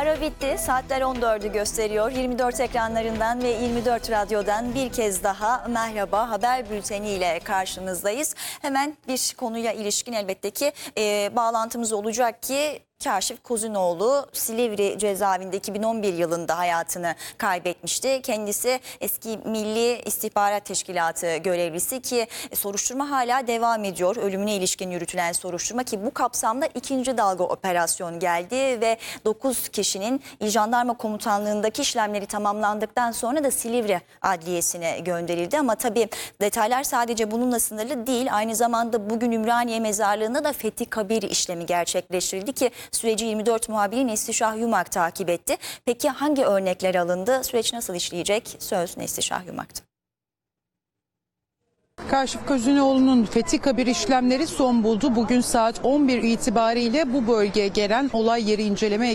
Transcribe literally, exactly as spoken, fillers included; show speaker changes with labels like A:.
A: Ara bitti. Saatler on dördü gösteriyor. yirmi dört ekranlarından ve yirmi dört radyodan bir kez daha merhaba haber bülteni ile karşınızdayız. Hemen bir konuya ilişkin elbette ki e, bağlantımız olacak ki Kaşif Kozunoğlu Silivri cezaevinde iki bin on bir yılında hayatını kaybetmişti. Kendisi eski Milli İstihbarat Teşkilatı görevlisi ki soruşturma hala devam ediyor. Ölümüne ilişkin yürütülen soruşturma ki bu kapsamda ikinci dalga operasyon geldi ve dokuz kişinin İl Jandarma Komutanlığındaki işlemleri tamamlandıktan sonra da Silivri Adliyesi'ne gönderildi. Ama tabii detaylar sadece bununla sınırlı değil. Aynı zamanda bugün Ümraniye Mezarlığı'nda da Fethi Kabir işlemi gerçekleştirildi ki süreci yirmi dört muhabiri Neslişah Yumak takip etti. Peki hangi örnekler alındı? Süreç nasıl işleyecek? Söz Neslişah Yumak'ta.
B: Kaşif Kozunoğlu'nun Fethi Kabir işlemleri son buldu. Bugün saat on bir itibariyle bu bölgeye gelen olay yeri inceleme